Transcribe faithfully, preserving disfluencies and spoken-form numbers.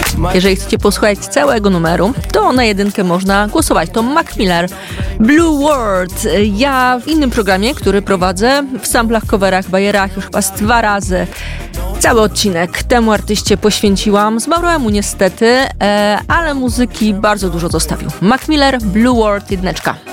Jeżeli chcecie posłuchać całego numeru, to na jedynkę można głosować. To Mac Miller, Blue World. Ja w innym programie, który prowadzę, w samplach, coverach, bajerach już chyba z dwa razy cały odcinek temu artyście poświęciłam. Zmarła mu niestety, e, ale muzyki bardzo dużo zostawił. Mac Miller, Blue World, jedyneczka.